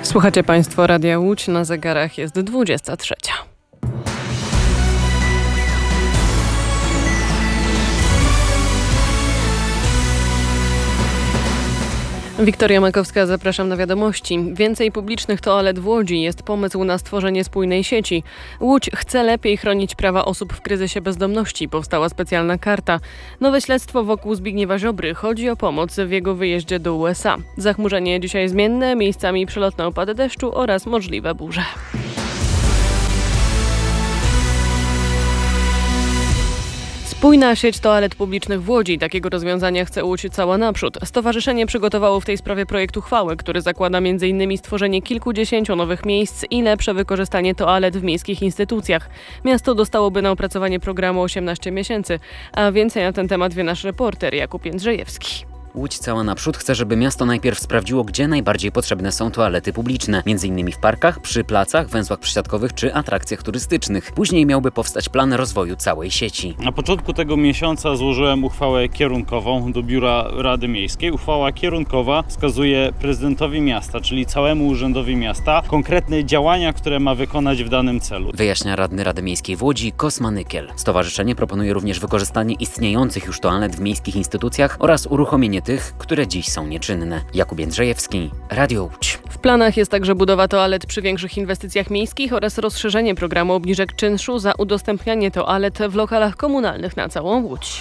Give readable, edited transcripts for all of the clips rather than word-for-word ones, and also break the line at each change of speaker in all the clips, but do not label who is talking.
Słuchacie Państwo Radia Łódź, na zegarach jest 23. Wiktoria Makowska, zapraszam na wiadomości. Więcej publicznych toalet w Łodzi. Jest pomysł na stworzenie spójnej sieci. Łódź chce lepiej chronić prawa osób w kryzysie bezdomności. Powstała specjalna karta. Nowe śledztwo wokół Zbigniewa Ziobry. Chodzi o pomoc w jego wyjeździe do USA. Zachmurzenie dzisiaj zmienne, miejscami przelotne opady deszczu oraz możliwe burze. Spójna sieć toalet publicznych w Łodzi. Takiego rozwiązania chce Łódź cała naprzód. Stowarzyszenie przygotowało w tej sprawie projekt uchwały, który zakłada m.in. stworzenie kilkudziesięciu nowych miejsc i lepsze wykorzystanie toalet w miejskich instytucjach. Miasto dostałoby na opracowanie programu 18 miesięcy. A więcej na ten temat wie nasz reporter Jakub Jędrzejewski.
Łódź cała naprzód chce, żeby miasto najpierw sprawdziło, gdzie najbardziej potrzebne są toalety publiczne. M.in. w parkach, przy placach, węzłach przysiadkowych czy atrakcjach turystycznych. Później miałby powstać plan rozwoju całej sieci.
Na początku tego miesiąca złożyłem uchwałę kierunkową do Biura Rady Miejskiej. Uchwała kierunkowa wskazuje prezydentowi miasta, czyli całemu urzędowi miasta, konkretne działania, które ma wykonać w danym celu.
Wyjaśnia radny Rady Miejskiej w Łodzi Kosma Nykiel. Stowarzyszenie proponuje również wykorzystanie istniejących już toalet w miejskich instytucjach oraz uruchomienie tych, które dziś są nieczynne. Jakub Jędrzejewski, Radio Łódź.
W planach jest także budowa toalet przy większych inwestycjach miejskich oraz rozszerzenie programu obniżek czynszu za udostępnianie toalet w lokalach komunalnych na całą Łódź.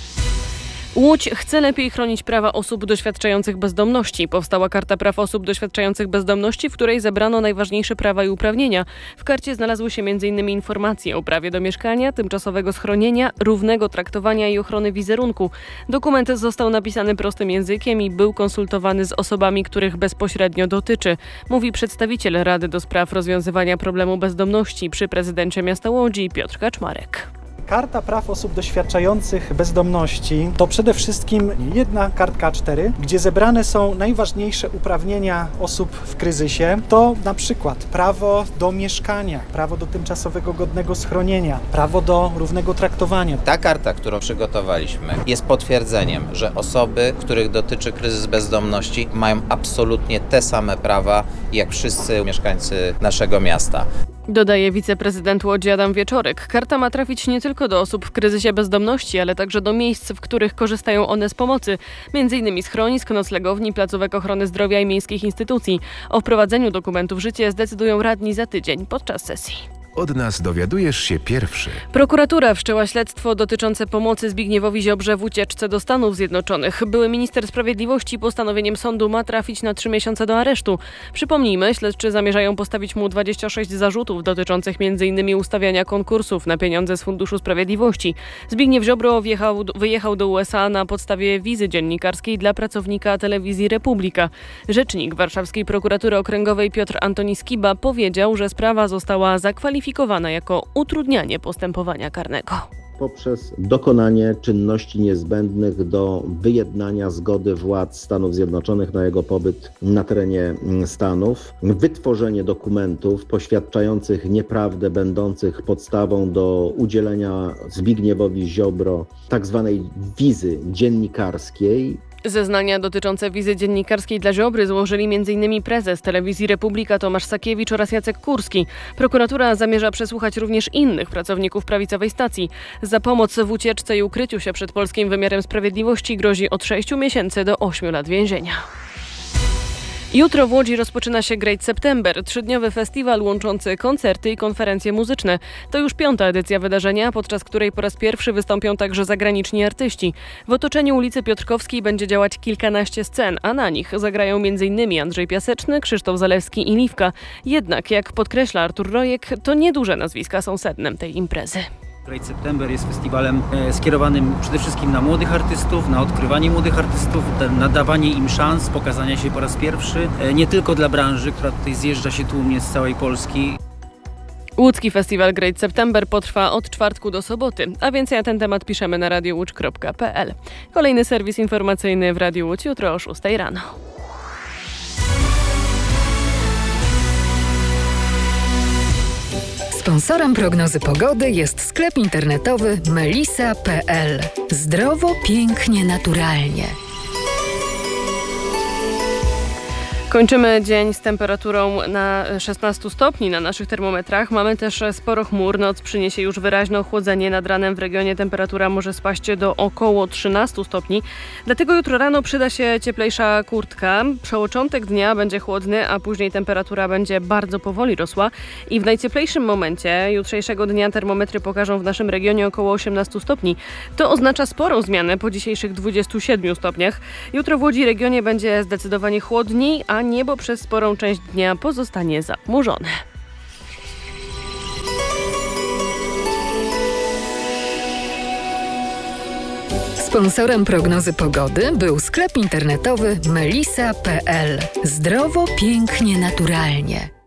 Łódź chce lepiej chronić prawa osób doświadczających bezdomności. Powstała Karta Praw Osób Doświadczających Bezdomności, w której zebrano najważniejsze prawa i uprawnienia. W karcie znalazły się m.in. informacje o prawie do mieszkania, tymczasowego schronienia, równego traktowania i ochrony wizerunku. Dokument został napisany prostym językiem i był konsultowany z osobami, których bezpośrednio dotyczy, mówi przedstawiciel Rady do Spraw Rozwiązywania Problemu Bezdomności przy prezydencie miasta Łodzi Piotr Kaczmarek.
Karta Praw Osób Doświadczających Bezdomności to przede wszystkim jedna kartka A4, gdzie zebrane są najważniejsze uprawnienia osób w kryzysie. To na przykład prawo do mieszkania, prawo do tymczasowego godnego schronienia, prawo do równego traktowania.
Ta karta, którą przygotowaliśmy, jest potwierdzeniem, że osoby, których dotyczy kryzys bezdomności, mają absolutnie te same prawa jak wszyscy mieszkańcy naszego miasta.
Dodaje wiceprezydent Łodzi Adam Wieczorek. Karta ma trafić nie tylko do osób w kryzysie bezdomności, ale także do miejsc, w których korzystają one z pomocy, m.in. schronisk, noclegowni, placówek ochrony zdrowia i miejskich instytucji. O wprowadzeniu dokumentu w życie zdecydują radni za tydzień podczas sesji.
Od nas dowiadujesz się pierwszy.
Prokuratura wszczęła śledztwo dotyczące pomocy Zbigniewowi Ziobrze w ucieczce do Stanów Zjednoczonych. Były minister sprawiedliwości postanowieniem sądu ma trafić na 3 miesiące do aresztu. Przypomnijmy, śledczy zamierzają postawić mu 26 zarzutów dotyczących m.in. ustawiania konkursów na pieniądze z Funduszu Sprawiedliwości. Zbigniew Ziobro wyjechał do USA na podstawie wizy dziennikarskiej dla pracownika telewizji Republika. Rzecznik warszawskiej prokuratury okręgowej Piotr Antoni Skiba powiedział, że sprawa została zakwalifikowana jako utrudnianie postępowania karnego.
Poprzez dokonanie czynności niezbędnych do wyjednania zgody władz Stanów Zjednoczonych na jego pobyt na terenie Stanów, wytworzenie dokumentów poświadczających nieprawdę, będących podstawą do udzielenia Zbigniewowi Ziobro tzw. wizy dziennikarskiej.
Zeznania dotyczące wizy dziennikarskiej dla Ziobry złożyli m.in. prezes telewizji Republika Tomasz Sakiewicz oraz Jacek Kurski. Prokuratura zamierza przesłuchać również innych pracowników prawicowej stacji. Za pomoc w ucieczce i ukryciu się przed polskim wymiarem sprawiedliwości grozi od 6 miesięcy do 8 lat więzienia. Jutro w Łodzi rozpoczyna się Great September, 3-dniowy festiwal łączący koncerty i konferencje muzyczne. To już 5. edycja wydarzenia, podczas której po raz pierwszy wystąpią także zagraniczni artyści. W otoczeniu ulicy Piotrkowskiej będzie działać kilkanaście scen, a na nich zagrają m.in. Andrzej Piaseczny, Krzysztof Zalewski i Liwka. Jednak, jak podkreśla Artur Rojek, to nieduże nazwiska są sednem tej imprezy.
Great September jest festiwalem skierowanym przede wszystkim na młodych artystów, na odkrywanie młodych artystów, na dawanie im szans pokazania się po raz pierwszy, nie tylko dla branży, która tutaj zjeżdża się tłumnie z całej Polski.
Łódzki festiwal Great September potrwa od czwartku do soboty, a więcej na ten temat piszemy na radiowłódź.pl. Kolejny serwis informacyjny w Radiu Łódź jutro o 6 rano.
Sponsorem prognozy pogody jest sklep internetowy melisa.pl. Zdrowo, pięknie, naturalnie.
Kończymy dzień z temperaturą na 16 stopni na naszych termometrach. Mamy też sporo chmur. Noc przyniesie już wyraźne ochłodzenie. Nad ranem w regionie temperatura może spaść do około 13 stopni. Dlatego jutro rano przyda się cieplejsza kurtka. Przepoczątek dnia będzie chłodny, a później temperatura będzie bardzo powoli rosła. I w najcieplejszym momencie jutrzejszego dnia termometry pokażą w naszym regionie około 18 stopni. To oznacza sporą zmianę po dzisiejszych 27 stopniach. Jutro w Łodzi regionie będzie zdecydowanie chłodniej, a niebo przez sporą część dnia pozostanie zachmurzone.
Sponsorem prognozy pogody był sklep internetowy melisa.pl. Zdrowo, pięknie, naturalnie.